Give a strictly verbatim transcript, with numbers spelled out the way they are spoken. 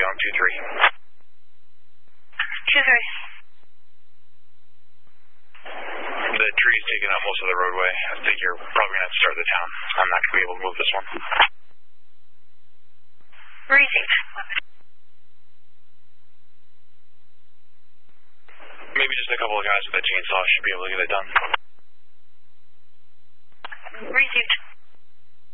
on two three. two three. The tree's taking up most of the roadway. I think you're probably going to have to start the town. I'm not going to be able to move this one. Received. Maybe just a couple of guys with a chainsaw should be able to get it done. Received.